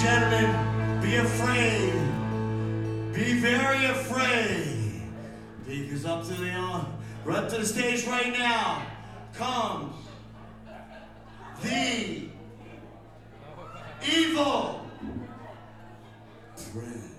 gentlemen, be afraid. Be very afraid. Because up to the stage right now comes the Evil Prince.